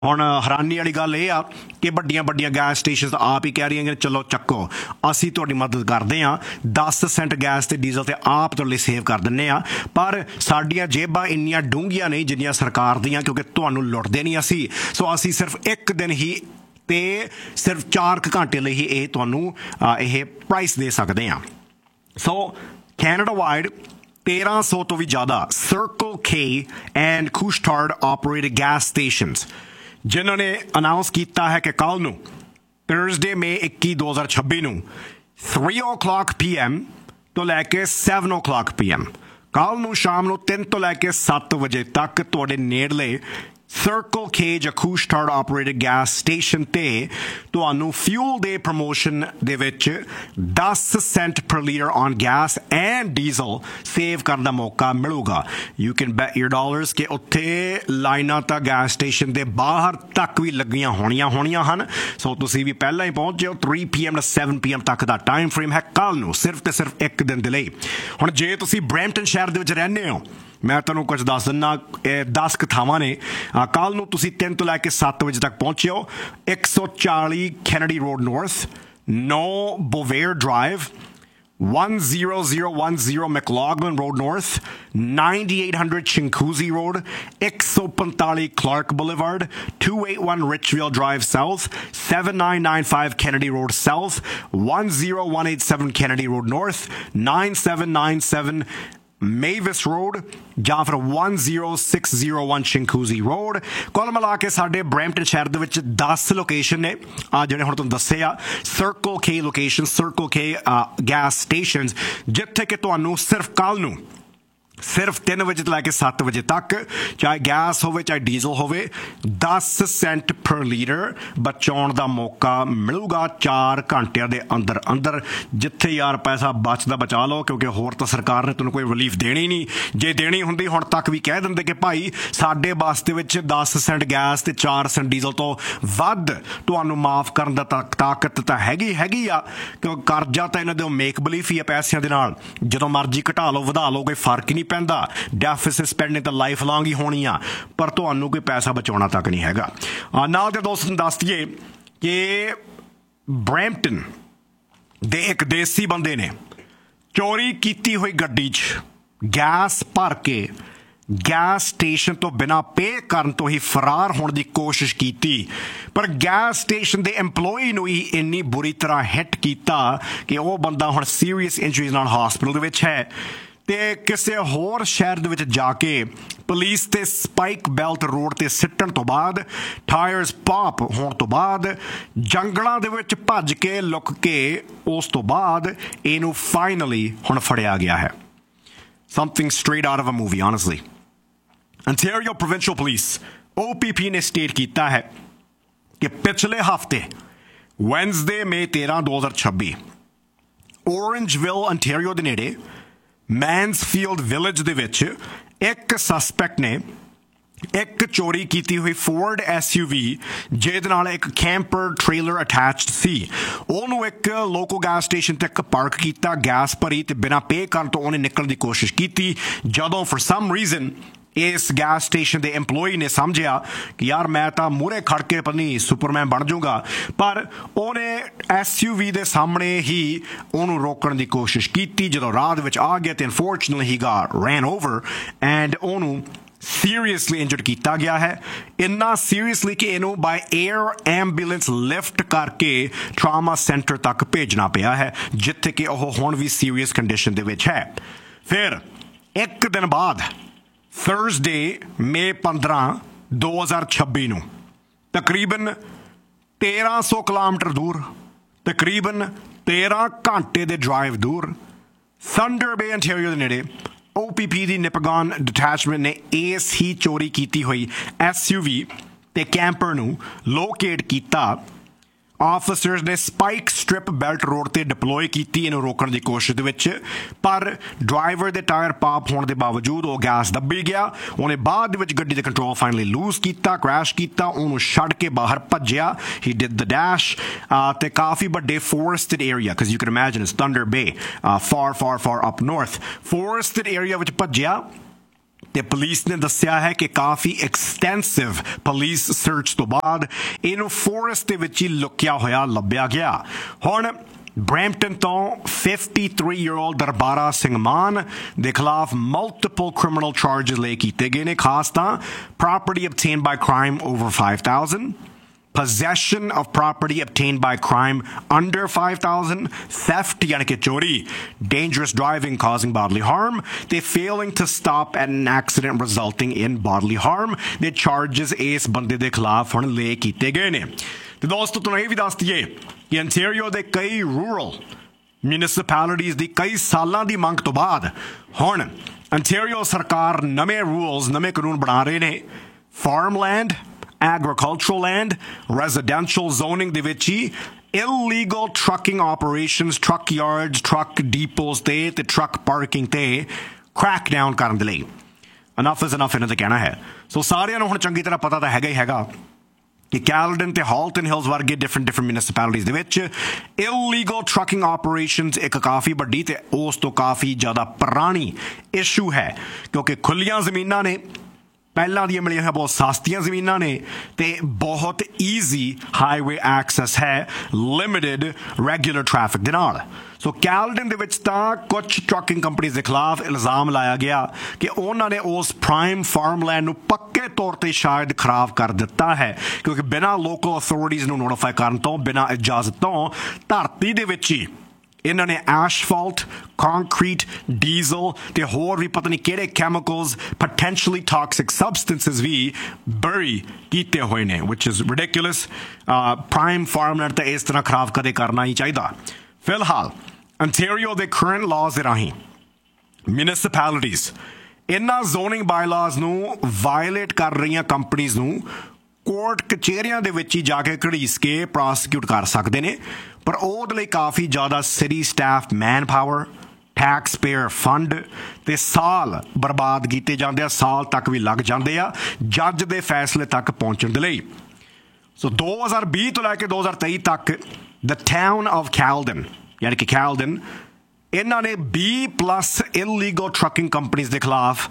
ਹੁਣ ਹੈਰਾਨੀ ਵਾਲੀ ਗੱਲ ਇਹ ਆ ਕਿ ਵੱਡੀਆਂ ਵੱਡੀਆਂ ਗੈਸ ਸਟੇਸ਼ਨਸ ਆਪ ਹੀ ਕਹਿ ਰਹੀਆਂ ਕਿ ਚਲੋ ਚੱਕੋ, ਅਸੀਂ ਤੁਹਾਡੀ ਮਦਦ ਕਰਦੇ ਹਾਂ, 10 ਸੈਂਟ ਗੈਸ ਤੇ ਡੀਜ਼ਲ ਤੇ ਆਪ ਤੁਹਾਡੇ ਲਈ ਸੇਵ ਕਰ ਦਿੰਦੇ ਹਾਂ। ਪਰ ਸਾਡੀਆਂ ਜੇਬਾਂ ਇੰਨੀਆਂ ਡੂੰਘੀਆਂ ਨਹੀਂ ਜਿੰਨੀਆਂ ਸਰਕਾਰ ਦੀਆਂ, ਕਿਉਂਕਿ ਤੁਹਾਨੂੰ ਲੁੱਟਦੇ ਨਹੀਂ ਅਸੀਂ। ਸੋ ਅਸੀਂ ਸਿਰਫ ਇੱਕ ਦਿਨ ਹੀ ਤੇ ਸਿਰਫ 4 ਘੰਟੇ ਲਈ ਹੀ ਇਹ ਤੁਹਾਨੂੰ ਇਹ ਪ੍ਰਾਈਸ ਦੇ ਸਕਦੇ ਹਾਂ। ਸੋ ਕੈਨੇਡਾ ਵਾਈਡ 1300 ਤੋਂ ਵੀ ਜ਼ਿਆਦਾ circle K and ਕੁਸ਼ਟਾਰਡ operated gas stations ਜਿਨ੍ਹਾਂ ਨੇ ਅਨਾਊਂਸ ਕੀਤਾ ਹੈ ਕਿ ਕੱਲ੍ਹ ਨੂੰ ਥਰਸਡੇ ਮਈ 21 2026 ਨੂੰ 3 o'clock PM ਤੋਂ ਲੈ ਕੇ 7 o'clock PM ਕੱਲ੍ਹ ਨੂੰ ਸ਼ਾਮ ਨੂੰ 3 ਤੋਂ ਲੈ ਕੇ 7 ਵਜੇ ਤੱਕ ਤੁਹਾਡੇ ਨੇੜਲੇ ਸਰਕਲ ਕੇ ਜਾਂ ਕੁਸ਼ਟਾਰਡ ਆਪਰੇਟਡ ਗੈਸ ਸਟੇਸ਼ਨ ਤੇ ਤੁਹਾਨੂੰ ਫਿਊਲ ਦੇ ਪ੍ਰਮੋਸ਼ਨ ਦੇ ਵਿੱਚ 10 ਸੈਂਟ ਪਰ litre on gas and diesel save ਕਰਨ ਦਾ ਮੌਕਾ ਮਿਲੂਗਾ। You can bat your dollars ਕਿ ਉੱਥੇ ਲਾਈਨਾਂ ਤਾਂ ਗੈਸ ਸਟੇਸ਼ਨ ਦੇ ਬਾਹਰ ਤੱਕ ਵੀ ਲੱਗੀਆਂ ਹੋਣੀਆਂ ਹਨ। ਸੋ ਤੁਸੀਂ ਵੀ ਪਹਿਲਾਂ ਹੀ ਪਹੁੰਚ ਜਾਓ। 3 PM ਤੋਂ 7 PM ਤੱਕ ਦਾ ਟਾਈਮ ਫਰੇਮ ਹੈ ਕੱਲ੍ਹ ਨੂੰ, ਸਿਰਫ ਤੇ ਸਿਰਫ ਇੱਕ ਦਿਨ ਦੇ ਲਈ। ਹੁਣ ਜੇ ਤੁਸੀਂ ਬਰੈਂਪਟਨ ਸ਼ਹਿਰ ਦੇ ਵਿੱਚ ਰਹਿੰਦੇ ਹੋ, ਮੈਂ ਤੁਹਾਨੂੰ ਕੁਝ ਦੱਸ ਦਿੰਦਾ। 10 ਕੁ ਥਾਵਾਂ ਨੇ। ਕੱਲ੍ਹ ਨੂੰ ਤੁਸੀਂ 3 ਤੋਂ ਲੈ ਕੇ 7 ਵਜੇ ਤੱਕ ਪਹੁੰਚਿਓ। 140 Kennedy road north, 9 ਬੋਵੇਅਰ drive, 10010 McLaughlin Road North, 9800 Chinguacousy Road, 145 Clark Boulevard, 281 Richfield Drive South, 7995 Kennedy Road South, 10187 Kennedy Road North, 9797 Mavis Road ਜਾਂ ਫਿਰ 10601 Chinguacousy Road। ਕੁੱਲ ਮਿਲਾ ਕੇ ਸਾਡੇ ਬਰੈਂਪਟਨ ਸ਼ਹਿਰ ਦੇ ਵਿੱਚ 10 ਲੋਕੇਸ਼ਨ ਨੇ ਜਿਹੜੇ ਹੁਣ ਤੁਹਾਨੂੰ ਦੱਸੇ ਆ। ਸਰਕਲ ਕੇ ਲੋਕੇਸ਼ਨ, ਸਰਕਲ ਕੇ ਗੈਸ ਸਟੇਸ਼ਨਸ ਜਿੱਥੇ ਕਿ ਤੁਹਾਨੂੰ ਸਿਰਫ ਕੱਲ੍ਹ ਨੂੰ ਸਿਰਫ 3 ਵਜੇ ਤੋਂ ਲੈ ਕੇ 7 ਵਜੇ ਤੱਕ, ਚਾਹੇ ਗੈਸ ਹੋਵੇ ਚਾਹੇ ਡੀਜ਼ਲ ਹੋਵੇ, 10 ਸੈਂਟ ਪਰ ਲੀਟਰ ਬਚਾਉਣ ਦਾ ਮੌਕਾ ਮਿਲੂਗਾ 4 ਘੰਟਿਆਂ ਦੇ ਅੰਦਰ ਅੰਦਰ। ਜਿੱਥੇ ਯਾਰ ਪੈਸਾ ਬਚਦਾ ਬਚਾ ਲਓ, ਕਿਉਂਕਿ ਹੋਰ ਤਾਂ ਸਰਕਾਰ ਨੇ ਤੁਹਾਨੂੰ ਕੋਈ ਰਿਲੀਫ ਦੇਣੀ ਨਹੀਂ। ਜੇ ਦੇਣੀ ਹੁੰਦੀ ਹੁਣ ਤੱਕ ਵੀ ਕਹਿ ਦਿੰਦੇ ਕਿ ਭਾਈ ਸਾਡੇ ਬਸ ਦੇ ਵਿੱਚ 10 ਸੈਂਟ ਗੈਸ ਤੇ 4 ਸੈਂਟ ਡੀਜ਼ਲ ਤੋਂ ਵੱਧ ਤੁਹਾਨੂੰ ਮਾਫ ਕਰਨ ਦਾ ਤਾਕਤ ਤਾਂ ਹੈਗੀ ਆ। ਕਿਉਂਕਿ ਕਰਜ਼ਾ ਤਾਂ ਇਹਨਾਂ ਦੇ ਮੇਕ ਬਲੀਫ ਹੀ ਆ ਪੈਸਿਆਂ ਦੇ ਨਾਲ, ਜਦੋਂ ਮਰਜ਼ੀ ਘਟਾ ਲਓ ਵਧਾ ਲਓ ਕੋਈ ਫਰਕ ਹੀ ਨਹੀਂ ਪੈਂਦਾ। ਡੈਫਿਸਿਟ ਸਪੈਂਡਿੰਗ ਤਾਂ ਲਾਈਫ ਲੌਂਗ ਹੀ ਹੋਣੀ ਆ, ਪਰ ਤੁਹਾਨੂੰ ਕੋਈ ਪੈਸਾ ਬਚਾਉਣਾ ਤੱਕ ਨਹੀਂ ਹੈਗਾ। ਨਾਲ ਦੇ ਦੋਸਤ ਨੂੰ ਦੱਸ ਦਈਏ ਕਿ ਬਰੈਂਪਟਨ ਦੇ ਇੱਕ ਦੇਸੀ ਬੰਦੇ ਨੇ ਚੋਰੀ ਕੀਤੀ ਹੋਈ ਗੱਡੀ 'ਚ ਗੈਸ ਭਰ ਕੇ ਗੈਸ ਸਟੇਸ਼ਨ ਤੋਂ ਬਿਨਾਂ ਪੇ ਕਰਨ ਤੋਂ ਹੀ ਫਰਾਰ ਹੋਣ ਦੀ ਕੋਸ਼ਿਸ਼ ਕੀਤੀ, ਪਰ ਗੈਸ ਸਟੇਸ਼ਨ ਦੇ EMPLOYEE ਨੂੰ ਹੀ ਇੰਨੀ ਬੁਰੀ ਤਰ੍ਹਾਂ ਹਿੱਟ ਕੀਤਾ ਕਿ ਉਹ ਬੰਦਾ ਹੁਣ ਸੀਰੀਅਸ ਇੰਜਰੀਜ਼ ਨਾਲ ਹਸਪੀਟਲ ਦੇ ਵਿੱਚ ਹੈ। ਤੇ ਕਿਸੇ ਹੋਰ ਸ਼ਹਿਰ ਦੇ ਵਿੱਚ ਜਾ ਕੇ ਪੁਲਿਸ ਤੇ ਸਪਾਈਕ ਬੈਲਟ ਰੋਡ ਤੇ ਸਿੱਟਣ ਤੋਂ ਬਾਅਦ, ਟਾਇਰਸ ਪਾਪ ਹੋਣ ਤੋਂ ਬਾਅਦ, ਜੰਗਲਾਂ ਦੇ ਵਿੱਚ ਭੱਜ ਕੇ ਲੁਕ ਕੇ ਉਸ ਤੋਂ ਬਾਅਦ ਇਹਨੂੰ ਫਾਈਨਲੀ ਹੁਣ ਫੜਿਆ ਗਿਆ ਹੈ। Something straight out of a movie honestly। Ontario Provincial Police OPP ਨੇ ਸਟੇਟ ਕੀਤਾ ਹੈ ਕਿ ਪਿਛਲੇ ਹਫ਼ਤੇ ਵੈਨਸਡੇ ਮਈ 13 2026 ਔਰੇਂਜਵਿਲ ontario ਦੇ ਨੇੜੇ ਮੈਨਸਫੀਲਡ ਵਿਲੇਜ ਦੇ ਵਿੱਚ ਇੱਕ ਸਸਪੈਕਟ ਨੇ ਇੱਕ ਚੋਰੀ ਕੀਤੀ ਹੋਈ ਫੋਰਡ SUV ਜਿਹਦੇ ਨਾਲ ਇੱਕ ਕੈਂਪਰ ਟ੍ਰੇਲਰ ਅਟੈਚਡ ਸੀ, ਉਹਨੂੰ ਇੱਕ ਲੋਕਲ ਗੈਸ ਸਟੇਸ਼ਨ ਤੱਕ ਪਾਰਕ ਕੀਤਾ, ਗੈਸ ਭਰੀ ਤੇ ਬਿਨਾਂ ਪੇ ਕਰਨ ਤੋਂ ਉਹਨੇ ਨਿਕਲਣ ਦੀ ਕੋਸ਼ਿਸ਼ ਕੀਤੀ। ਜਦੋਂ ਫॉर ਸਮ ਰੀਜ਼ਨ ਇਸ ਗੈਸ ਸਟੇਸ਼ਨ ਦੇ EMPLOYEE ਨੇ ਸਮਝਿਆ ਕਿ ਯਾਰ ਮੈਂ ਤਾਂ ਮੂਹਰੇ ਖੜ ਕੇ ਪਨੀ ਸੁਪਰਮੈਨ ਬਣ ਜਾਊਗਾ, ਪਰ ਉਹਨੇ SUV ਦੇ ਸਾਹਮਣੇ ਹੀ ਉਹਨੂੰ ਰੋਕਣ ਦੀ ਕੋਸ਼ਿਸ਼ ਕੀਤੀ। ਜਦੋਂ ਰਾਹ ਦੇ ਵਿੱਚ ਆ ਗਿਆ ਤੇ unfortunately he Gat ਰੈਨ over and ਉਹਨੂੰ ਸੀਰੀਅਸਲੀ ਇੰਜਰਡ ਕੀਤਾ ਗਿਆ ਹੈ। ਇੰਨਾ ਸੀਰੀਅਸਲੀ ਕਿ ਇਹਨੂੰ ਬਾਈ 에ਅਰ ਐਂਬੂਲੈਂਸ ਲਿਫਟ ਕਰਕੇ ਟਰਾਮਾ ਸੈਂਟਰ ਤੱਕ ਭੇਜਣਾ ਪਿਆ ਹੈ, ਜਿੱਥੇ ਕਿ ਉਹ ਹੁਣ ਵੀ ਸੀਰੀਅਸ ਕੰਡੀਸ਼ਨ ਦੇ ਵਿੱਚ ਹੈ। ਫਿਰ ਇੱਕ ਦਿਨ ਬਾਅਦ ਥਰਸਡੇ ਮਈ 15 2026 ਨੂੰ ਤਕਰੀਬਨ 1300 ਕਿਲੋਮੀਟਰ ਦੂਰ, ਤਕਰੀਬਨ 13 ਘੰਟੇ ਦੇ ਡਰਾਈਵ ਦੂਰ, ਥੰਡਰ ਬੇ ontario ਦੇ ਨੇੜੇ OPP ਦੀ ਨਿਪਗਨ ਡਿਟੈਚਮੈਂਟ ਨੇ ਇਸ ਹੀ ਚੋਰੀ ਕੀਤੀ ਹੋਈ SUV ਤੇ ਕੈਂਪਰ ਨੂੰ ਲੋਕੇਟ ਕੀਤਾ। ਆਫਿਸਰਸ ਨੇ ਸਪਾਈਕ ਸਟ੍ਰਿਪ ਬੈਲਟ ਰੋਡ ਤੇ ਡਿਪਲੋਏ ਕੀਤੀ ਇਹਨੂੰ ਰੋਕਣ ਦੀ ਕੋਸ਼ਿਸ਼ ਦੇ ਵਿੱਚ, ਪਰ ਡਰਾਈਵਰ ਦੇ ਟਾਇਰ ਪਾਪ ਹੋਣ ਦੇ ਬਾਵਜੂਦ ਉਹ ਗੈਸ ਦੱਬੀ ਗਿਆ। ਉਹਨੇ ਬਾਅਦ ਦੇ ਵਿੱਚ ਗੱਡੀ ਦੇ ਕੰਟਰੋਲ ਫਾਈਨਲੀ ਲੂਜ਼ ਕੀਤਾ, ਕ੍ਰੈਸ਼ ਕੀਤਾ, ਉਹਨੂੰ ਛੱਡ ਕੇ ਬਾਹਰ ਭੱਜਿਆ। ਹੀ ਡਿਡ ਦ ਡੈਸ਼ ਤੇ ਕਾਫੀ ਵੱਡੇ ਫੋਰੈਸਟਡ area, because you can imagine it's thunder be for up north, ਫੋਰੈਸਟਡ area ਵਿੱਚ ਭੱਜਿਆ ਤੇ ਪੁਲਿਸ ਨੇ ਦੱਸਿਆ ਹੈ ਕਿ ਕਾਫੀ ਐਕਸਟੈਂਸਿਵ ਪੁਲਿਸ ਸਰਚ ਤੋਂ ਬਾਅਦ ਇਹਨੂੰ ਫੋਰੈਸਟ ਦੇ ਵਿੱਚ ਹੀ ਲੁਕਿਆ ਹੋਇਆ ਲੱਭਿਆ ਗਿਆ। ਹੁਣ ਬਰੈਂਪਟਨ ਤੋਂ 53-year-old ਦਰਬਾਰਾ ਸਿੰਘ ਮਾਨ ਦੇ ਖਿਲਾਫ ਮਲਟੀਪਲ ਕ੍ਰਿਮੀਨਲ ਚਾਰਜਸ ਲਏ ਕੀਤੇ ਗਏ ਨੇ। ਖਾਸ ਤਾਂ property obtained by crime over $5,000, possession of property obtained by crime under $5,000, theft यानी कि चोरी, dangerous driving causing bodily harm, they failing to stop at an accident resulting in bodily harm। the charges इस बंदे दे खिलाफ हुण ले कीते गए ने। ਤੇ ਦੋਸਤੋ ਤੁਹਾਨੂੰ ਇਹ ਵੀ ਦੱਸ ਦਈਏ ਕਿ ਅੰਟੈਰੀਓ ਦੇ ਕਈ ਰੂਰਲ ਮਿਊਨਿਸਪੈਲਿਟੀਜ਼ ਦੀ ਕਈ ਸਾਲਾਂ ਦੀ ਮੰਗ ਤੋਂ ਬਾਅਦ ਹੁਣ ਅੰਟੈਰੀਓ ਸਰਕਾਰ ਨਵੇਂ ਰੂਲਸ ਨਵੇਂ ਕਾਨੂੰਨ ਬਣਾ ਰਹੇ ਨੇ। ਫਾਰਮਲੈਂਡ, agricultural land, residential zoning ਦੇ ਵਿੱਚ ਹੀ illegal trucking operations, truck yards, truck depots ਤੇ truck parking ਤੇ crack down ਕਰਨ ਦੇ ਲਈ enough is enough ਇਹਨਾਂ ਦਾ ਕਹਿਣਾ ਹੈ। ਸੋ ਸਾਰਿਆਂ ਨੂੰ ਹੁਣ ਚੰਗੀ ਤਰ੍ਹਾਂ ਪਤਾ ਤਾਂ ਹੈਗਾ ਹੀ ਹੈਗਾ ਕਿ ਕੈਲਡਨ ਤੇ ਹਾਲਟਨ ਹਿਲਸ ਵਰਗੇ ਡਿਫਰੈਂਟ ਮਿਊਨਿਸਪੈਲਿਟੀਜ਼ ਦੇ ਵਿੱਚ ਇਲੀਗਲ ਟਰੱਕਿੰਗ ਆਪਰੇਸ਼ਨਸ ਇੱਕ ਕਾਫੀ ਵੱਡੀ ਤੇ ਉਸ ਤੋਂ ਕਾਫੀ ਜ਼ਿਆਦਾ ਪੁਰਾਣੀ ਇਸ਼ੂ ਹੈ, ਕਿਉਂਕਿ ਖੁੱਲੀਆਂ ਜ਼ਮੀਨਾਂ ਨੇ, ਪਹਿਲਾਂ ਦੀਆਂ ਮਿਲੀਆਂ ਹੋਈਆਂ ਬਹੁਤ ਸਸਤੀਆਂ ਜ਼ਮੀਨਾਂ ਨੇ ਤੇ ਬਹੁਤ ਈਜ਼ੀ ਹਾਈਵੇ ਐਕਸੈਸ ਹੈ ਲਿਮਿਟਡ ਰੈਗੂਲਰ ਟ੍ਰੈਫਿਕ ਦੇ ਨਾਲ। ਸੋ ਕੈਲਡਨ ਦੇ ਵਿੱਚ ਤਾਂ ਕੁਝ ਟਰੱਕਿੰਗ ਕੰਪਨੀਜ਼ ਦੇ ਖਿਲਾਫ ਇਲਜ਼ਾਮ ਲਾਇਆ ਗਿਆ ਕਿ ਉਹਨਾਂ ਨੇ ਉਸ ਪ੍ਰਾਈਮ ਫਾਰਮਲੈਂਡ ਨੂੰ ਪੱਕੇ ਤੌਰ ਤੇ ਸ਼ਾਇਦ ਖਰਾਬ ਕਰ ਦਿੱਤਾ ਹੈ, ਕਿਉਂਕਿ ਬਿਨਾਂ ਲੋਕਲ ਅਥਾਰਟੀਜ਼ ਨੂੰ ਨੋਟੀਫਾਈ ਕਰਨ ਤੋਂ, ਬਿਨਾਂ ਇਜਾਜ਼ਤ ਤੋਂ ਧਰਤੀ ਦੇ ਵਿੱਚ ਹੀ ਇਹਨਾਂ ਨੇ ਐਸ਼ਫਾਲਟ, ਕੰਕਰੀਟ, ਡੀਜ਼ਲ ਤੇ ਹੋਰ ਵੀ ਪਤਾ ਨਹੀਂ ਕਿਹੜੇ ਕੈਮੀਕਲਸ, ਪੋਟੈਂਸ਼ੀਅਲੀ ਟਾਕਸਿਕ ਸਬਸਟੈਂਸਸ ਵੀ ਬਰੀ ਕੀਤੇ ਹੋਏ ਨੇ, ਵਿਚ ਇਜ਼ ਰਿਡਿਕੂਲਸ। ਪ੍ਰਾਈਮ ਫਾਰਮਲੈਂਡ ਤਾਂ ਇਸ ਤਰ੍ਹਾਂ ਖਰਾਬ ਕਦੇ ਕਰਨਾ ਹੀ ਚਾਹੀਦਾ। ਫਿਲਹਾਲ ਅੰਟੈਰੀਓ ਦੇ ਕਰੰਟ ਲਾਜ਼ ਦੇ ਰਾਹੀਂ ਮਿਊਨਿਸਪੈਲਿਟੀਜ਼ ਇਹਨਾਂ ਜ਼ੋਨਿੰਗ ਬਾਇਲਾਜ਼ ਨੂੰ ਵਾਇਲੇਟ ਕਰ ਰਹੀਆਂ ਕੰਪਨੀਜ਼ ਨੂੰ ਕੋਰਟ ਕਚਹਿਰੀਆਂ ਦੇ ਵਿੱਚ ਹੀ ਜਾ ਕੇ ਘੜੀਸ ਕੇ ਪ੍ਰੋਸੀਕਿਊਟ ਕਰ ਸਕਦੇ ਨੇ, ਪਰ ਉਹਦੇ ਲਈ ਕਾਫੀ ਜ਼ਿਆਦਾ city staff, man power, tax payer fund ਤੇ ਸਾਲ ਬਰਬਾਦ ਕੀਤੇ ਜਾਂਦੇ ਆ, ਸਾਲ ਤੱਕ ਵੀ ਲੱਗ ਜਾਂਦੇ ਆ ਜੱਜ ਦੇ ਫੈਸਲੇ ਤੱਕ ਪਹੁੰਚਣ ਦੇ ਲਈ। ਸੋ 2020 ਤੋਂ ਲੈ ਕੇ 2023 ਤੱਕ ਦ ਟਾਊਨ ਆਫ ਕੈਲਡਨ ਯਾਨੀ ਕਿ ਕੈਲਡਨ ਇਹਨਾਂ ਨੇ 20+ ਇਲੀਗਲ ਟਰੱਕਿੰਗ ਕੰਪਨੀਜ਼ ਦੇ ਖਿਲਾਫ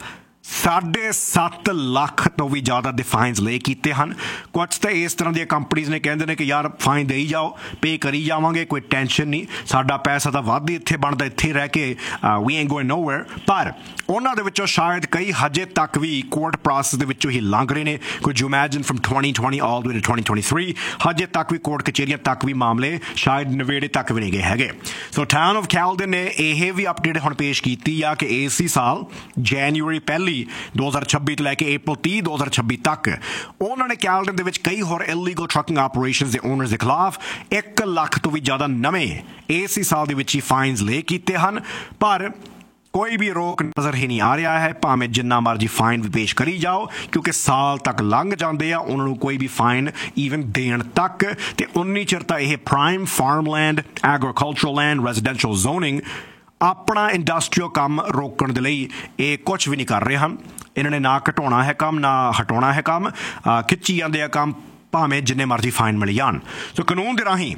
7.5 ਲੱਖ ਤੋਂ ਵੀ ਜ਼ਿਆਦਾ ਦੇ ਫਾਈਨਸ ਲਏ ਕੀਤੇ ਹਨ। ਕੁਝ ਤਾਂ ਇਸ ਤਰ੍ਹਾਂ ਦੀਆਂ ਕੰਪਨੀਜ਼ ਨੇ ਕਹਿੰਦੇ ਨੇ ਕਿ ਯਾਰ ਫਾਈਨ ਦੇਈ ਜਾਓ, ਪੇ ਕਰੀ ਜਾਵਾਂਗੇ, ਕੋਈ ਟੈਨਸ਼ਨ ਨਹੀਂ, ਸਾਡਾ ਪੈਸਾ ਤਾਂ ਵੱਧ ਹੀ ਇੱਥੇ ਬਣਦਾ, ਇੱਥੇ ਰਹਿ ਕੇ ਵੀ ਐਂਟ ਗੋਇੰਗ ਨੋਵੇਅਰ। ਪਰ ਉਹਨਾਂ ਦੇ ਵਿੱਚੋਂ ਸ਼ਾਇਦ ਕਈ ਹਜੇ ਤੱਕ ਵੀ ਕੋਰਟ ਪ੍ਰੋਸੈਸ ਦੇ ਵਿੱਚੋਂ ਹੀ ਲੰਘ ਰਹੇ ਨੇ। Could you imagine firm 2020 all the way to 2023 ਹਜੇ ਤੱਕ ਵੀ ਕੋਰਟ ਕਚਹਿਰੀਆਂ ਤੱਕ ਵੀ ਮਾਮਲੇ ਸ਼ਾਇਦ ਨਵੇੜੇ ਤੱਕ ਵੀ ਨਹੀਂ ਗਏ ਹੈਗੇ। ਸੋ ਟਾਊਨ ਆਫ ਕੈਲਡਨ ਨੇ ਇਹ ਵੀ ਅਪਡੇਟ ਹੁਣ ਪੇਸ਼ ਕੀਤੀ ਆ ਕਿ ਇਸੇ ਸਾਲ ਜਨਵਰੀ 2026 ਤੋਂ ਲੈ ਕੇ April 30, 2026 ਤੱਕ ਉਹਨਾਂ ਨੇ ਕੈਲਡਨ ਦੇ ਵਿੱਚ ਕਈ ਹੋਰ ਇਲੀਗਲ ਟਰੱਕਿੰਗ ਆਪਰੇਸ਼ਨਸ ਦੇ ਓਨਰਸ ਦੇ ਖਿਲਾਫ 1 ਲੱਖ ਤੋਂ ਵੀ ਜ਼ਿਆਦਾ ਨਵੇਂ ਇਸੇ ਸਾਲ ਦੇ ਵਿੱਚ ਹੀ ਫਾਈਨਸ ਲਏ ਕੀਤੇ ਹਨ, ਪਰ ਕੋਈ ਵੀ ਰੋਕ ਨਜ਼ਰ ਹੀ ਨਹੀਂ ਆ ਰਿਹਾ ਹੈ। ਭਾਵੇਂ ਜਿੰਨਾ ਮਰਜ਼ੀ ਫਾਈਨ ਵੀ ਪੇਸ਼ ਕਰੀ ਜਾਓ, ਕਿਉਂਕਿ ਸਾਲ ਤੱਕ ਲੰਘ ਜਾਂਦੇ ਆ ਉਹਨਾਂ ਨੂੰ ਕੋਈ ਵੀ ਫਾਈਨ ਈਵਨ ਦੇਣ ਤੱਕ, ਤੇ ਉਨੀ ਚਿਰ ਤਾਂ ਇਹ prime ਫਾਰਮਲੈਂਡ, agricultural land, residential zoning ਆਪਣਾ ਇੰਡਸਟਰੀਅਲ ਕੰਮ ਰੋਕਣ ਦੇ ਲਈ ਇਹ ਕੁਝ ਵੀ ਨਹੀਂ ਕਰ ਰਹੇ ਹਨ। ਇਹਨਾਂ ਨੇ ਨਾ ਘਟਾਉਣਾ ਹੈ ਕੰਮ, ਨਾ ਹਟਾਉਣਾ ਹੈ ਕੰਮ, ਖਿੱਚੀ ਜਾਂਦੇ ਆ ਕੰਮ ਭਾਵੇਂ ਜਿੰਨੇ ਮਰਜ਼ੀ ਫਾਈਨ ਮਿਲ ਜਾਣ। ਸੋ ਕਾਨੂੰਨ ਦੇ ਰਾਹੀਂ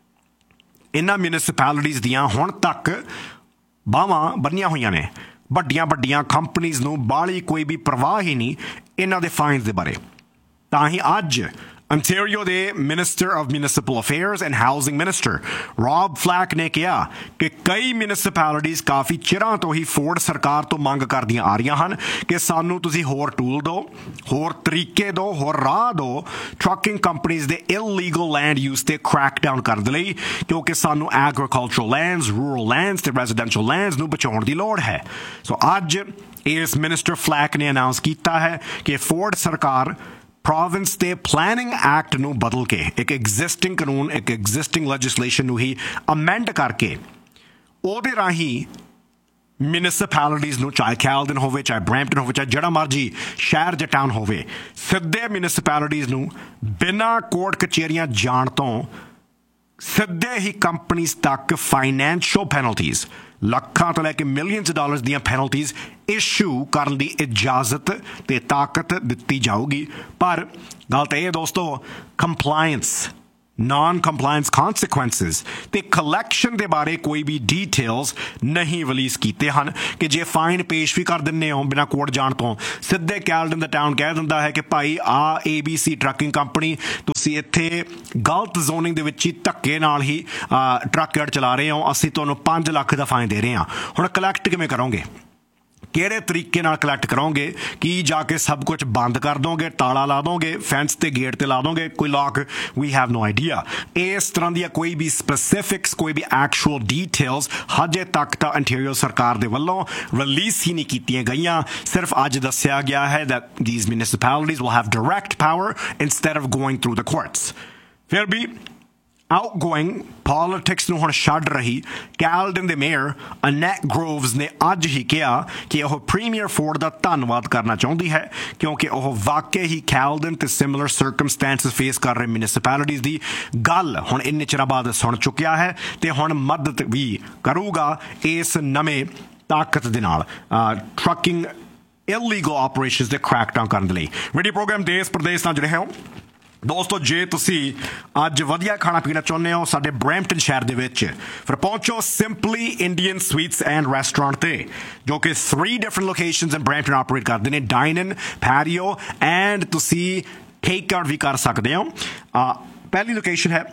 ਇਹਨਾਂ ਮਿਊਨਿਸਪੈਲਿਟੀਜ਼ ਦੀਆਂ ਹੁਣ ਤੱਕ ਬਾਹਾਂ ਬੰਨੀਆਂ ਹੋਈਆਂ ਨੇ। ਵੱਡੀਆਂ ਵੱਡੀਆਂ ਕੰਪਨੀਜ਼ ਨੂੰ ਬਾਹਲੀ ਕੋਈ ਵੀ ਪਰਵਾਹ ਹੀ ਨਹੀਂ ਇਹਨਾਂ ਦੇ ਫਾਈਨਸ ਦੇ ਬਾਰੇ। ਤਾਂ ਹੀ ਅੱਜ ਅੰਟੈਰੀਓ ਦੇ minister of municipal affairs and housing minister ਰੌਬ ਫਲੈਕ ਨੇ ਕਿਹਾ ਕਿ ਕਈ ਮਿਊਨਿਸਪੈਲਿਟੀਜ਼ ਕਾਫੀ ਚਿਰਾਂ ਤੋਂ ਹੀ ਫੋਰਡ ਸਰਕਾਰ ਤੋਂ ਮੰਗ ਕਰਦੀਆਂ ਆ ਰਹੀਆਂ ਹਨ ਕਿ ਸਾਨੂੰ ਤੁਸੀਂ ਹੋਰ ਟੂਲ ਦਿਓ, ਹੋਰ ਤਰੀਕੇ ਦਿਓ, ਹੋਰ ਰਾਹ ਦਿਓ ਟਰੱਕਿੰਗ ਕੰਪਨੀਜ਼ ਦੇ ਇਲੀਗਲ ਲੈਂਡ ਯੂਜ਼ ਤੇ ਕ੍ਰੈਕ ਡਾਊਨ ਕਰਨ ਦੇ ਲਈ, ਕਿਉਂਕਿ ਸਾਨੂੰ ਐਗਰੀਕਲਚਰਲ ਲੈਂਡਸ, ਰੂਰਲ ਲੈਂਡਸ ਤੇ ਰੈਜ਼ੀਡੈਂਸ਼ੀਅਲ ਲੈਂਡਸ ਨੂੰ ਬਚਾਉਣ ਦੀ ਲੋੜ ਹੈ। ਸੋ ਅੱਜ ਇਸ ਮਿਨਿਸਟਰ ਫਲੈਕ ਨੇ ਅਨਾਉਂਸ ਕੀਤਾ ਹੈ ਕਿ ਫੋਰਡ ਸਰਕਾਰ ਪ੍ਰੋਵਿੰਸ ਦੇ ਪਲੈਨਿੰਗ ਐਕਟ ਨੂੰ ਬਦਲ ਕੇ ਇੱਕ ਐਗਜ਼ਿਸਟਿੰਗ ਕਾਨੂੰਨ, ਇੱਕ ਐਗਜ਼ਿਸਟਿੰਗ ਲੈਜਿਸਲੇਸ਼ਨ ਨੂੰ ਹੀ ਅਮੈਂਡ ਕਰਕੇ ਉਹਦੇ ਰਾਹੀਂ ਮਿਊਨਿਸਪੈਲਿਟੀਜ਼ ਨੂੰ, ਚਾਹੇ ਕੈਲਡਨ ਹੋਵੇ, ਚਾਹੇ ਬਰੈਂਪਟਨ ਹੋਵੇ, ਚਾਹੇ ਜਿਹੜਾ ਮਰਜੀ ਸ਼ਹਿਰ ਜਾਂ ਟਾਊਨ ਹੋਵੇ, ਸਿੱਧੇ ਮਿਊਨਿਸਪੈਲਿਟੀਜ਼ ਨੂੰ ਬਿਨਾਂ ਕੋਰਟ ਕਚਹਿਰੀਆਂ ਜਾਣ ਤੋਂ ਸਿੱਧੇ ਹੀ ਕੰਪਨੀਜ਼ ਤੱਕ ਫਾਈਨੈਂਸ਼ੀਅਲ ਪੈਨਲਟੀਜ਼, ਲੱਖਾਂ ਤੋਂ ਲੈ ਕੇ ਮਿਲੀਅਨਸ ਡਾਲਰਸ ਦੀਆਂ ਪੈਨਲਟੀਜ਼ ਇਸ਼ੂ ਕਰਨ ਦੀ ਇਜਾਜ਼ਤ ਤੇ ਤਾਕਤ ਦਿੱਤੀ ਜਾਊਗੀ। ਪਰ ਗੱਲ ਤਾਂ ਇਹ ਦੋਸਤੋ, ਕੰਪਲਾਇੰਸ नॉन कंप्लायंस कॉन्सिक्वेंसिस ते कलैक्शन के बारे कोई भी डिटेल्स नहीं रिलीज़ किए हैं कि जे फाइन पेश भी कर दिंदे हो बिना कोर्ट जाण तो सीधे कैलडन द टाउन कह दिंदा है कि भाई आ ABC ट्रकिंग कंपनी तुसीं इत्थे गलत जोनिंग दे विच ही धक्के नाल ही ट्रक चला रहे हो, असीं तुहानूं 5 लाख का फाइन दे रहे हैं। हुण कलैक्ट किवें करोगे, किहड़े तरीके नाल कलैक्ट करोगे? कि जाके सब कुछ बंद कर दोगे, ताला ला दोगे, फेंस ते गेट ते ला दोगे, कोई lock? We have no idea. इस तरह दी कोई भी स्पेसिफिक्स, कोई भी एक्चुअल डिटेल्स हजे तक तो इंटीरियर सरकार दे वल्लों रिलीज़ ही नहीं कीतियां गईयां। सिर्फ अज दस्सिया गया है that these municipalities will have direct power instead of going through the courts. फिर भी outgoing politics ਨੂੰ ਹੁਣ ਛੱਡ ਰਹੀ ਕੈਲਡਨ ਦੇ ਮੇਅਰ ਅਨੈਟ ਗਰੋਵਸ ਨੇ ਅੱਜ ਹੀ ਕਿਹਾ ਕਿ ਉਹ ਪ੍ਰੀਮੀਅਰ ਫੋਰਡ ਦਾ ਧੰਨਵਾਦ ਕਰਨਾ ਚਾਹੁੰਦੀ ਹੈ ਕਿਉਂਕਿ ਉਹ ਵਾਕਈ ਹੀ ਕੈਲਡਨ ਤੇ ਸਿਮਿਲਰ ਸਰਕਮਸਟੈਂਸਸ ਫੇਸ ਕਰ ਰਹੇ ਮਿਊਨਿਸਿਪੈਲਿਟੀਜ਼ ਦੀ ਗੱਲ ਹੁਣ ਇੰਨੇ ਚਿਰ ਬਾਅਦ ਸੁਣ ਚੁੱਕਿਆ ਹੈ ਤੇ ਹੁਣ ਮਦਦ ਵੀ ਕਰੂਗਾ ਇਸ ਨਵੇਂ ਤਾਕਤ ਦੇ ਨਾਲ ਟਰੱਕਿੰਗ ਇਲੀਗਲ ਆਪਰੇਸ਼ਨਸ ਦੇ ਕ੍ਰੈਕਡਾਊਨ ਕਰਨ ਦੇ ਲਈ। ਰੇਡੀਓ ਪ੍ਰੋਗਰਾਮ ਦੇਸ਼ ਪ੍ਰਦੇਸ਼ ਨਾਲ ਜੁੜੇ ਹੋ ਦੋਸਤੋ। ਜੇ ਤੁਸੀਂ ਅੱਜ ਵਧੀਆ ਖਾਣਾ ਪੀਣਾ ਚਾਹੁੰਦੇ ਹੋ ਸਾਡੇ ਬਰੈਂਪਟਨ ਸ਼ਹਿਰ ਦੇ ਵਿੱਚ, ਫਿਰ ਪਹੁੰਚੋ simply Indian sweets and restaurant ਤੇ, ਜੋ ਕਿ 3 ਡਿਫਰੈਂਟ ਲੋਕੇਸ਼ਨਸ ਇਨ ਬਰੈਂਪਟਨ ਆਪਰੇਟ ਕਰਦੇ ਨੇ, ਡਾਈਨ ਇਨ, ਪੈਰੀਓ ਐਂਡ ਤੁਸੀਂ ਟੇਕ ਆਊਟ ਵੀ ਕਰ ਸਕਦੇ ਹੋ। ਪਹਿਲੀ ਲੋਕੇਸ਼ਨ ਹੈ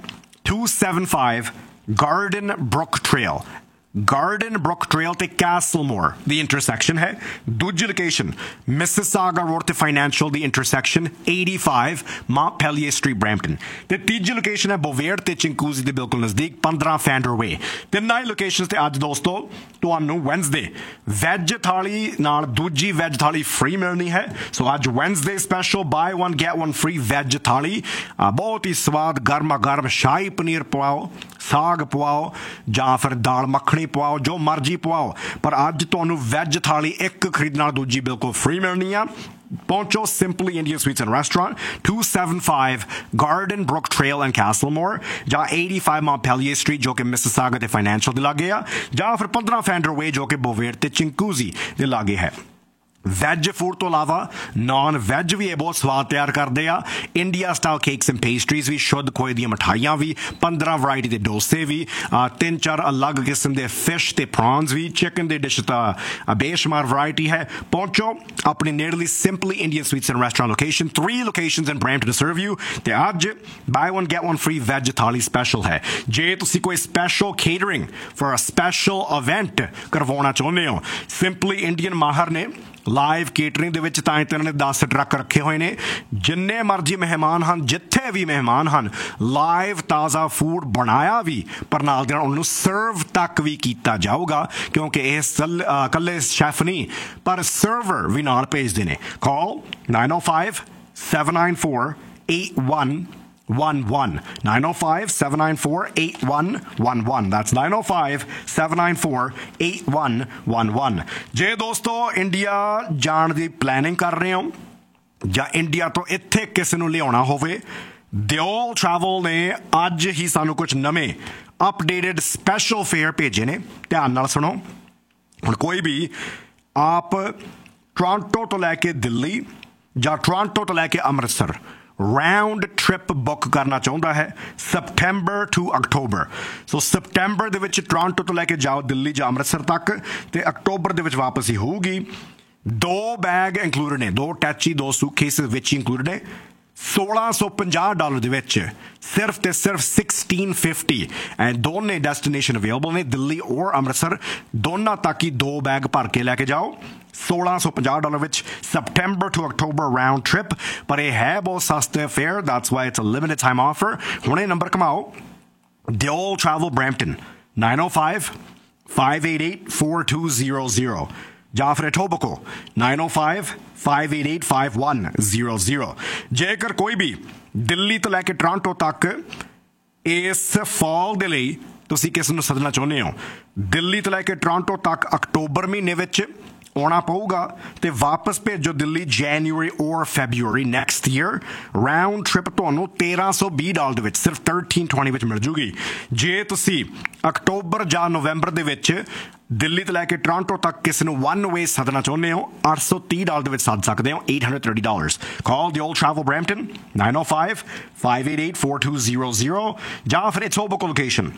275 garden Brook trail, garden book trail ते कैसलमोर दी इंटरसेक्शन है। दूजी लोकेशन मिसिसागा रोड ते फाइनेंशियल दी इंटरसेक्शन 85 मॉन्टपेलियर स्ट्रीट ब्रैम्पटन। ते तीजी लोकेशन है बोवेयर ते चिंकूजी दे बिल्कुल नज़दीक 15 फैंडर वे। तिन्ना ही लोकेशंस ते अज दोस्तों तुहानू वैनसडे वैज थाली नाल दूजी वैज थाली फ्री मिलनी है। सो अज Wednesday special by one get one free वैज थाली, बहुत ही स्वाद गर्मा गर्म शाही पनीर पवाओ, साग पवाओ जां फिर दाल मक्खनी पवाओ, जो मर्जी पवाओ, पर अज तुहानू वैज थाली एक खरीदण नाल दूजी बिल्कुल फ्री मिलनी है। पहुंचो simply Indian sweets and restaurant 275 garden book trail and कैसलमोर ਜਾਂ 85 ਮੌਂਟਪੈਲੀਅਰ ਸਟਰੀਟ ਜੋ ਕਿ ਮਿਸਿਸਾਗਾ ਦੇ ਫਾਈਨੈਂਸ਼ੀਅਲ ਦੇ ਲਾਗੇ ਆ, ਜਾਂ ਫਿਰ 15 ਫੈਂਡਰ ਵੇ ਜੋ ਕਿ ਬੋਵੇਰ ਤੇ ਚਿੰਕੂਜ਼ੀ ਦੇ ਲਾਗੇ ਹੈ। ਵੈਜ ਫੂਡ ਤੋਂ ਇਲਾਵਾ ਨੌਨ ਵੈਜ ਵੀ ਇਹ ਬਹੁਤ ਸਵਾਦ ਤਿਆਰ ਕਰਦੇ ਆ। India style cakes and pastries ਵੀ, ਸ਼ੁੱਧ ਖੋਏ ਦੀਆਂ ਮਿਠਾਈਆਂ ਵੀ, 15 ਵਰਾਇਟੀ ਦੇ ਡੋਸੇ ਵੀ, 3-4 ਅਲੱਗ ਕਿਸਮ ਦੇ ਫਿਸ਼ ਤੇ ਪ੍ਰੌਨਸ ਵੀ, ਚਿਕਨ ਦੇ ਡਿਸ਼ ਤਾਂ ਬੇਸ਼ੁਮਾਰ ਵਰਾਇਟੀ ਹੈ। ਪਹੁੰਚੋ ਆਪਣੀ ਨੇੜਲੀ simply Indian sweets and restaurant location, 3 locations in Brampton to serve you. ਤੇ ਅੱਜ ਬਾਈ one get one free veg ਥਾਲੀ ਸਪੈਸ਼ਲ ਹੈ। ਜੇ ਤੁਸੀਂ ਕੋਈ special catering for a special event ਕਰਵਾਉਣਾ ਚਾਹੁੰਦੇ ਹੋ, ਸਿੰਪਲੀ ਇੰਡੀਅਨ ਮਾਹਰ ਨੇ ਲਾਈਵ ਕੇਟਰਿੰਗ ਦੇ ਵਿੱਚ ਤਾਂ ਇਹਨਾਂ ਨੇ 10 ਟਰੱਕ ਰੱਖੇ ਹੋਏ ਨੇ। ਜਿੰਨੇ ਮਰਜ਼ੀ ਮਹਿਮਾਨ ਹਨ, ਜਿੱਥੇ ਵੀ ਮਹਿਮਾਨ ਹਨ, ਲਾਈਵ ਤਾਜ਼ਾ ਫੂਡ ਬਣਾਇਆ ਵੀ, ਪਰ ਨਾਲ ਦੇ ਨਾਲ ਉਹਨੂੰ ਸਰਵ ਤੱਕ ਵੀ ਕੀਤਾ ਜਾਊਗਾ ਕਿਉਂਕਿ ਇਹ ਇਕੱਲੇ ਸ਼ੈਫ ਨਹੀਂ ਪਰ ਸਰਵਰ ਵੀ ਨਾਲ ਭੇਜਦੇ ਨੇ। ਕਾਲ 905 794 8111 905 794 8111 that's 905 794 8111। ਜੇ ਦੋਸਤੋ ਇੰਡੀਆ ਜਾਣ ਦੀ ਪਲੈਨਿੰਗ ਕਰ ਰਹੇ ਹੋ ਜਾਂ ਇੰਡੀਆ ਤੋਂ ਇੱਥੇ ਕਿਸੇ ਨੂੰ ਲਿਆਉਣਾ ਹੋਵੇ, ਦਿਓਲ ਟਰੈਵਲ ਨੇ ਅੱਜ ਹੀ ਸਾਨੂੰ ਕੁਝ ਨਵੇਂ ਅਪਡੇਟਡ ਸਪੈਸ਼ਲ ਫੇਅਰ ਭੇਜੇ ਨੇ। ਧਿਆਨ ਨਾਲ ਸੁਣੋ। ਹੁਣ ਕੋਈ ਵੀ ਆਪ ਟੋਰਾਂਟੋ ਤੋਂ ਲੈ ਕੇ ਦਿੱਲੀ ਜਾਂ ਟੋਰਾਂਟੋ ਤੋਂ ਲੈ ਕੇ ਅੰਮ੍ਰਿਤਸਰ ਰਾਊਂਡ ਟ੍ਰਿਪ ਬੁੱਕ ਕਰਨਾ ਚਾਹੁੰਦਾ ਹੈ ਸਪਟੈਂਬਰ ਟੂ ਅਕਤੂਬਰ। ਸੋ ਸਪਟੈਂਬਰ ਦੇ ਵਿੱਚ ਟੋਰਾਂਟੋ ਤੋਂ ਲੈ ਕੇ ਜਾਓ ਦਿੱਲੀ ਜਾਂ ਅੰਮ੍ਰਿਤਸਰ ਤੱਕ, ਤੇ ਅਕਤੂਬਰ ਦੇ ਵਿੱਚ ਵਾਪਸੀ ਹੋਊਗੀ। 2 ਬੈਗ ਇੰਕਲੂਡਡ ਨੇ, 2 ਟੈਚੀ, 2 ਸੂਟਕੇਸ ਵਿੱਚ ਇੰਕਲੂਡਡ ਨੇ। $1650 ਦੇ ਵਿੱਚ ਸਿਰਫ ਤੇ ਸਿਰਫ 1650 ਐਂਡ ਦੋਨੇ ਡੈਸਟੀਨੇਸ਼ਨ ਅਵੇਲੇਬਲ ਨੇ, ਦਿੱਲੀ ਔਰ ਅੰਮ੍ਰਿਤਸਰ ਦੋਨਾਂ ਤੱਕ ਹੀ 2 ਬੈਗ ਭਰ ਕੇ ਲੈ ਕੇ ਜਾਓ। $1650 ਵਿੱਚ September to October round trip, ਪਰ ਇਹ ਹੈ ਬਹੁਤ ਸਸਤਾ fair, that's why it's a limited time offer. ਹੁਣੇ ਨੰਬਰ ਕਮਾਓ, ਦਿਓਲ ਟਰੈਵਲ ਬਰੈਂਪਟਨ 905 588 4200 ਜਾਂ ਫਿਰ ਟੋਬਕੋ 905 588 5100। ਜੇਕਰ ਕੋਈ ਵੀ ਦਿੱਲੀ ਤੋਂ ਲੈ ਕੇ ਟੋਰਾਂਟੋ ਤੱਕ ਇਸ ਫਾਲ ਦੇ ਲਈ ਤੁਸੀਂ ਕਿਸ ਨੂੰ ਸੱਦਣਾ ਚਾਹੁੰਦੇ ਹੋ, ਦਿੱਲੀ ਤੋਂ ਲੈ ਕੇ ਟੋਰਾਂਟੋ ਤੱਕ ਅਕਤੂਬਰ ਮਹੀਨੇ ਵਿੱਚ ਆਉਣਾ ਪਊਗਾ ਤੇ ਵਾਪਸ ਭੇਜੋ ਦਿੱਲੀ ਜੈਨੂਅਰੀ ਔਰ February next year round trip ਤੁਹਾਨੂੰ $1320 ਦੇ ਵਿੱਚ ਸਿਰਫ 1320 ਵਿੱਚ ਮਿਲ ਜੂਗੀ। ਜੇ ਤੁਸੀਂ ਅਕਤੂਬਰ ਜਾਂ ਨਵੰਬਰ ਦੇ ਵਿੱਚ ਦਿੱਲੀ ਤੋਂ ਲੈ ਕੇ ਟੋਰਾਂਟੋ ਤੱਕ ਕਿਸੇ ਨੂੰ ਵਨ ਵੇ ਸੱਦਣਾ ਚਾਹੁੰਦੇ ਹੋ $830 ਦੇ ਵਿੱਚ ਸੱਦ ਸਕਦੇ ਹੋ $830। ਕਾਲ ਦੀ ਓਲਡ ਟਰੈਵਲ ਬਰੈਂਪਟਨ 905-588-4200 ਜਾਂ ਫਿਰ ਇਟੋਬਿਕੋ ਲੋਕੇਸ਼ਨ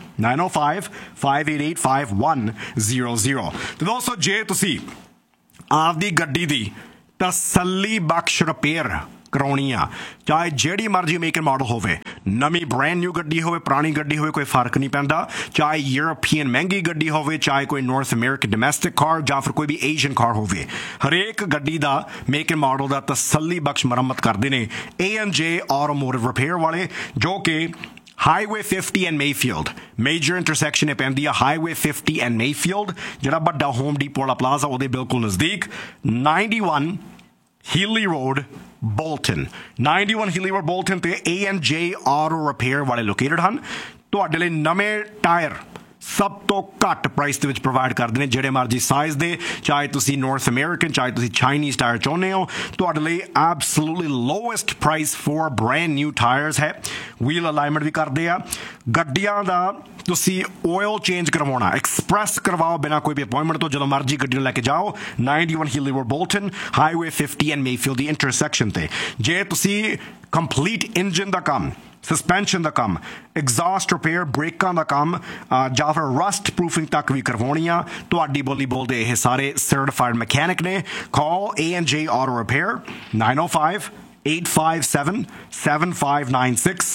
905-588-5100। ਤੇ ਦੋਸਤੋ ਜੇ ਤੁਸੀਂ ਆਪਦੀ ਗੱਡੀ ਦੀ ਤਸੱਲੀ ਬਖਸ਼ ਰਿਪੇਅਰ ਕਰਾਉਣੀ ਆ ਚਾਹੇ ਜਿਹੜੀ ਮਰਜ਼ੀ ਮੇਕ ਐਂਡ ਮਾਡਲ ਹੋਵੇ ਨਵੀਂ ਬ੍ਰੈਂਡ ਨਿਊ ਗੱਡੀ ਹੋਵੇ ਪੁਰਾਣੀ ਗੱਡੀ ਹੋਵੇ ਕੋਈ ਫਰਕ ਨਹੀਂ ਪੈਂਦਾ ਚਾਹੇ ਯੂਰਪੀਅਨ ਮਹਿੰਗੀ ਗੱਡੀ ਹੋਵੇ ਚਾਹੇ ਕੋਈ ਨਾਰਥ ਅਮਰੀਕਨ ਡੋਮੈਸਟਿਕ ਕਾਰ ਜਾਂ ਫਿਰ ਕੋਈ ਵੀ ਏਸ਼ੀਅਨ ਕਾਰ ਹੋਵੇ ਹਰੇਕ ਗੱਡੀ ਦਾ ਮੇਕ ਐਂਡ ਮਾਡਲ ਦਾ ਤਸੱਲੀ ਬਖਸ਼ ਮੁਰੰਮਤ ਕਰਦੇ ਨੇ ANJ ਆਟੋਮੋਟਿਵ ਰਿਪੇਅਰ ਵਾਲੇ ਜੋ ਕਿ Highway 50 and Mayfield major intersection ਇਹ ਪੈਂਦੀ ਆ Highway 50 and Mayfield ਜਿਹੜਾ ਵੱਡਾ ਹੋਮ ਡੀਪੋ ਵਾਲਾ ਪਲਾਜ਼ਾ ਉਹਦੇ ਬਿਲਕੁਲ ਨਜ਼ਦੀਕ 91 Healy Road Bolton 91 Healy Road Bolton ਤੇ ANJ Auto Repair ਵਾਲੇ ਲੋਕੇਟਡ ਹਨ ਤੁਹਾਡੇ ਲਈ ਨਵੇਂ ਟਾਇਰ ਸਭ ਤੋਂ ਘੱਟ ਪ੍ਰਾਈਸ ਦੇ ਵਿੱਚ ਪ੍ਰੋਵਾਈਡ ਕਰਦੇ ਨੇ ਜਿਹੜੇ ਮਰਜ਼ੀ ਸਾਈਜ਼ ਦੇ ਚਾਹੇ ਤੁਸੀਂ ਨਾਰਥ ਅਮਰੀਕਨ ਚਾਹੇ ਤੁਸੀਂ ਚਾਈਨੀਜ਼ ਟਾਇਰ ਚਾਹੁੰਦੇ ਹੋ ਤੁਹਾਡੇ ਲਈ absolutely lowest price for brand new tyres ਹੈ ਵੀਲ ਅਲਾਈਨਮੈਂਟ ਵੀ ਕਰਦੇ ਆ ਗੱਡੀਆਂ ਦਾ ਤੁਸੀਂ ਆਇਲ ਚੇਂਜ ਕਰਵਾਉਣਾ ਐਕਸਪ੍ਰੈਸ ਕਰਵਾਓ ਬਿਨਾਂ ਕੋਈ ਵੀ ਅਪਾਇੰਟਮੈਂਟ ਤੋਂ ਜਦੋਂ ਮਰਜ਼ੀ ਗੱਡੀ ਨੂੰ ਲੈ ਕੇ ਜਾਓ 91 ਹੀਲੀ road Bolton highway 50 and Mayfield the intersection ਤੇ ਜੇ ਤੁਸੀਂ ਕੰਪਲੀਟ ਇੰਜਨ ਦਾ ਕੰਮ ਸਸਪੈਂਸ਼ਨ ਦਾ ਕੰਮ ਐਗਜ਼ੌਸਟ ਰਿਪੇਅਰ ਬ੍ਰੇਕਾਂ ਦਾ ਕੰਮ ਜਾਂ ਫਿਰ ਰਸਟ ਪ੍ਰੂਫਿੰਗ ਤੱਕ ਵੀ ਕਰਵਾਉਣੀ ਆ ਤੁਹਾਡੀ ਬੋਲੀ ਬੋਲਦੇ ਇਹ ਸਾਰੇ ਸਰਟੀਫਾਈਡ ਮਕੈਨਿਕ ਨੇ ਕਾਲ ANJ Auto Repair 905-857-7596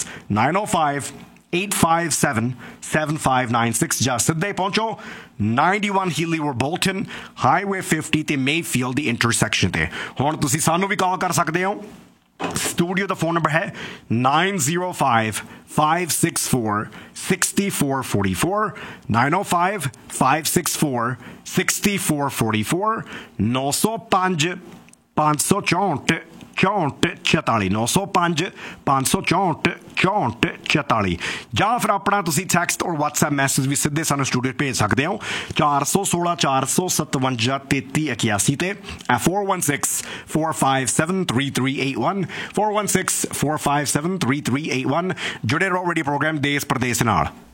905-857-7596 ਜਾਂ ਸਿੱਧੇ ਪਹੁੰਚੋ 91 Healy Road Bolton ਹਾਈਵੇ 50 ਤੇ ਮੇਫੀਲਡ ਦੀ ਇੰਟਰਸੈਕਸ਼ਨ ਤੇ ਹੁਣ ਤੁਸੀਂ ਸਾਨੂੰ ਵੀ ਕਾਲ ਕਰ ਸਕਦੇ ਹੋ Studio ਦਾ ਫੋਨ ਨੰਬਰ ਹੈ 905-564-6444 905-564-6444 905-564-6444 905-564-6444 ਜਾਂ ਫਿਰ ਆਪਣਾ ਤੁਸੀਂ ਟੈਕਸਟ ਔਰ WhatsApp ਮੈਸੇਜ ਵੀ ਸਿੱਧੇ ਸਾਨੂੰ ਸਟੂਡੀਓ ਭੇਜ ਸਕਦੇ ਹੋ 416-457-3381 ਤੇ 416-457-3381 416-457-3381 ਜੁੜੇ ਰਹੋ ਰੇਡੀਓ ਪ੍ਰੋਗਰਾਮ ਦੇਸ਼ ਪ੍ਰਦੇਸ਼ ਨਾਲ